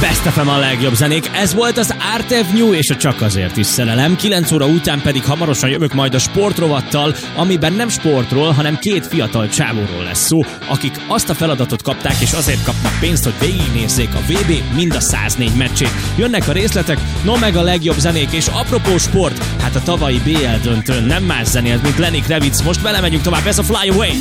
Best FM a legjobb zenék, ez volt az Art Avenue és a Csak azért is szerelem. 9 óra után pedig hamarosan jövök majd a sportrovattal, amiben nem sportról, hanem két fiatal csávóról lesz szó, akik azt a feladatot kapták és azért kapnak pénzt, hogy végignézzék a VB mind a 104 meccsét. Jönnek a részletek, no meg a legjobb zenék, és apropó sport, hát a tavalyi BL döntőn nem más zenélt, mint Lenny Kravitz. Most belemegyünk tovább, ez a Fly Away!